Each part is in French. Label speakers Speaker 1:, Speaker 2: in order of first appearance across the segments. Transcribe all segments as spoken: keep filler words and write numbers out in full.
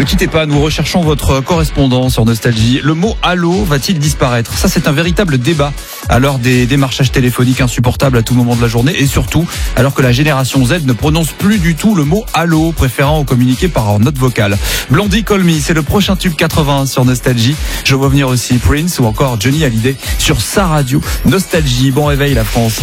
Speaker 1: quittez pas, nous recherchons votre correspondant sur Nostalgie. Le mot allô va-t-il disparaître? Ça, c'est un véritable débat à l'heure des démarchages téléphoniques insupportables à tout moment de la journée et surtout alors que la génération Z ne prononce plus du tout le mot allô, préférant communiquer par note vocale. Blondie Call Me, c'est le prochain tube quatre-vingts sur Nostalgie. Je vois venir aussi Prince ou encore Johnny Hallyday sur sa radio Nostalgie. Bon réveil la France.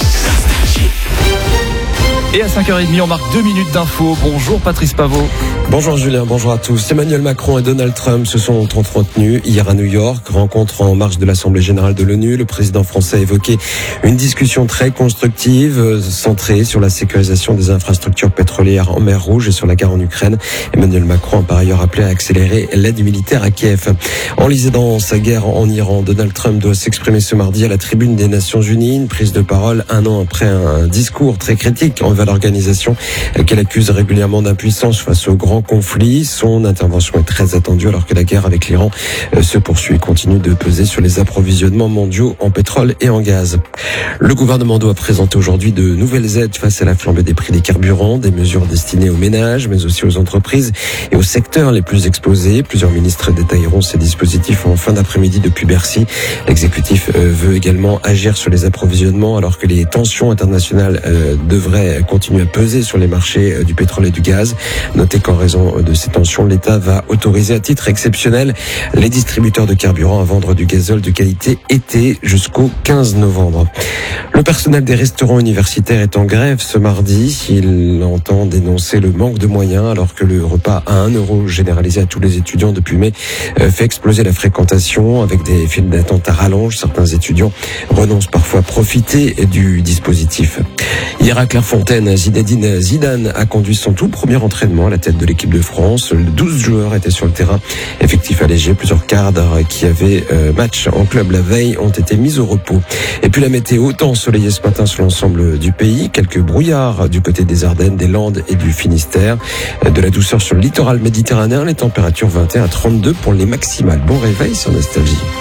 Speaker 1: Et à cinq heures trente, on marque deux minutes d'infos. Bonjour Patrice Pavot.
Speaker 2: Bonjour Julien, bonjour à tous. Emmanuel Macron et Donald Trump se sont entretenus hier à New York. Rencontre en marge de l'Assemblée générale de l'ONU. Le président français a évoqué une discussion très constructive, centrée sur la sécurisation des infrastructures pétrolières en mer Rouge et sur la guerre en Ukraine. Emmanuel Macron a par ailleurs appelé à accélérer l'aide militaire à Kiev. Enlisé dans sa guerre en Iran, Donald Trump doit s'exprimer ce mardi à la tribune des Nations Unies. Une prise de parole un an après un discours très critique envers l'organisation qu'elle accuse régulièrement d'impuissance face au grand conflit. Son intervention est très attendue alors que la guerre avec l'Iran se poursuit et continue de peser sur les approvisionnements mondiaux en pétrole et en gaz. Le gouvernement doit présenter aujourd'hui de nouvelles aides face à la flambée des prix des carburants, des mesures destinées aux ménages mais aussi aux entreprises et aux secteurs les plus exposés. Plusieurs ministres détailleront ces dispositifs en fin d'après-midi depuis Bercy. L'exécutif veut également agir sur les approvisionnements alors que les tensions internationales devraient continuer à peser sur les marchés du pétrole et du gaz. Notez qu'en raison de ces tensions, l'État va autoriser à titre exceptionnel les distributeurs de carburant à vendre du gazole de qualité été jusqu'au quinze novembre. Le personnel des restaurants universitaires est en grève ce mardi. Il entend dénoncer le manque de moyens alors que le repas à un euro généralisé à tous les étudiants depuis mai fait exploser la fréquentation avec des files d'attente à rallonge. Certains étudiants renoncent parfois à profiter du dispositif. Hier à Clairefontaine, Zinedine Zidane a conduit son tout premier entraînement à la tête de l'équipe de France. douze joueurs étaient sur le terrain, effectif allégé. Plusieurs cadres qui avaient euh, match en club la veille ont été mis au repos. Et puis la météo, temps ensoleillé ce matin sur l'ensemble du pays. Quelques brouillards du côté des Ardennes, des Landes et du Finistère. De la douceur sur le littoral méditerranéen, les températures vingt et un à trente-deux pour les maximales. Bon réveil sur Nostalgie.